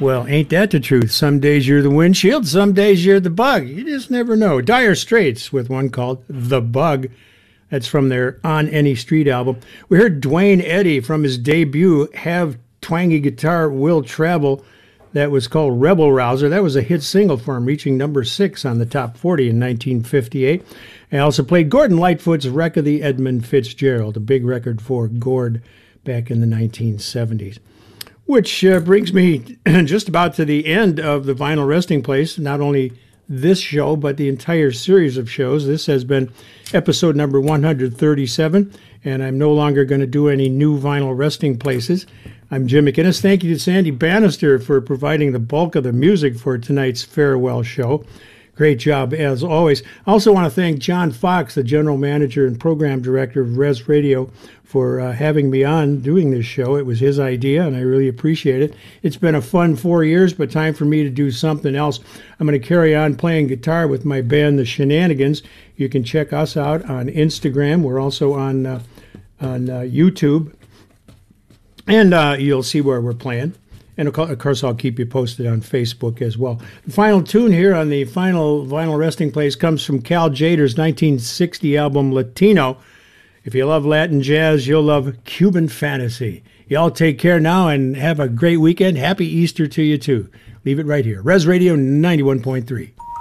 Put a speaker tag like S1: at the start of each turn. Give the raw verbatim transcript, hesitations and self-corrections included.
S1: Well, ain't that the truth? Some days you're the windshield, some days you're the bug. You just never know. Dire Straits with one called The Bug. That's from their On Any Street album. We heard Dwayne Eddy from his debut, Have Twangy Guitar Will Travel. That was called Rebel Rouser. That was a hit single for him, reaching number six on the top forty in nineteen fifty-eight. I also played Gordon Lightfoot's Wreck of the Edmund Fitzgerald, a big record for Gord back in the nineteen seventies. Which uh, brings me just about to the end of the Vinyl Resting Place. Not only this show, but the entire series of shows. This has been episode number one hundred thirty-seven, and I'm no longer going to do any new Vinyl Resting Places. I'm Jim McInnes. Thank you to Sandy Bannister for providing the bulk of the music for tonight's farewell show. Great job, as always. I also want to thank John Fox, the general manager and program director of Res Radio, for uh, having me on doing this show. It was his idea, and I really appreciate it. It's been a fun four years, but time for me to do something else. I'm going to carry on playing guitar with my band, The Shenanigans. You can check us out on Instagram. We're also on, uh, on uh, YouTube, and uh, you'll see where we're playing. And of course, I'll keep you posted on Facebook as well. The final tune here on the final Vinyl Resting Place comes from Cal Tjader's nineteen sixty album Latino. If you love Latin jazz, you'll love Cuban Fantasy. Y'all take care now and have a great weekend. Happy Easter to you, too. Leave it right here. Res Radio ninety-one point three.